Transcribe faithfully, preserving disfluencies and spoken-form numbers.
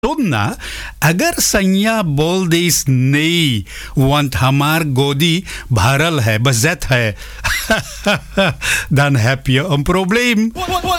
सुन ना, अगर सैया बोल दिस नहीं, want हमार गोदी भरल है, बजत है, dan heb je een probleem.